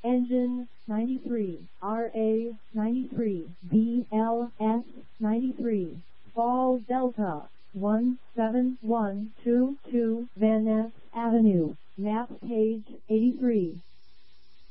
Engine 93, RA 93, BLS 93, Fall Delta 17122, Van Ness